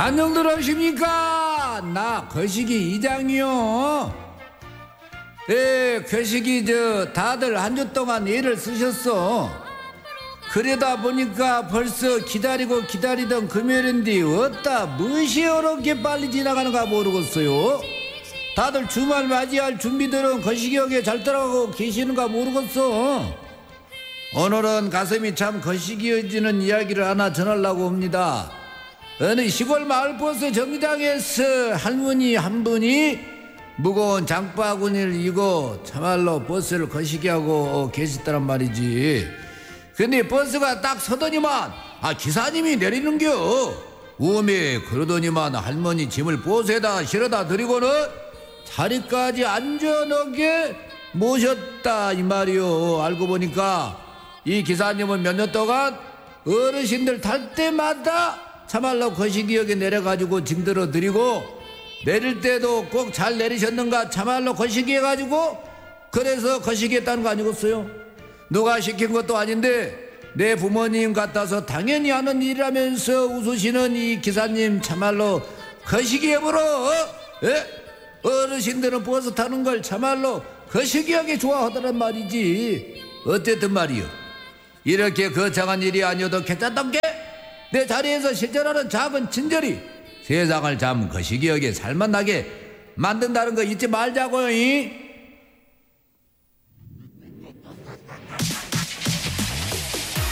안녕들 하십니까? 나 거시기 이장이요. 거시기 다들 한 주 동안 애를 쓰셨어. 그러다 보니까 벌써 기다리던 금요일인데 어따 무엇이 이렇게 빨리 지나가는가 모르겠어요. 다들 주말 맞이할 준비들은 거시기역에 잘 따라가고 계시는가 모르겠어. 오늘은 가슴이 참 거시기어지는 이야기를 하나 전하려고 합니다. 어느 시골 마을버스 정류장에서 할머니 한 분이 무거운 장바구니를 이고 참말로 버스를 거시기하고 계셨다란 말이지. 근데 버스가 딱 서더니만 기사님이 내리는겨. 우음에 그러더니만 할머니 짐을 버스에다 실어다 드리고는 자리까지 안전하게 모셨다 이 말이요. 알고 보니까 이 기사님은 몇 년 동안 어르신들 탈 때마다 참말로 거시기역에 내려가지고 짐들어 드리고 내릴 때도 꼭 잘 내리셨는가 참말로 거시기 해가지고 그래서 거시기 했다는 거 아니겠어요? 누가 시킨 것도 아닌데 내 부모님 같아서 당연히 하는 일이라면서 웃으시는 이 기사님 참말로 거시기 해보러 어르신들은 버스 타는 걸 참말로 거시기하게 좋아하더란 말이지. 어쨌든 말이요, 이렇게 거창한 일이 아니어도 괜찮던 게 내 자리에서 실전하는 작은 친절이 세상을 참 거시기하게 살만나게 만든다는 거 잊지 말자고요.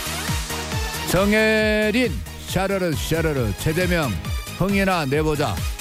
정혜린 샤르르 최재명 흥이나 내보자.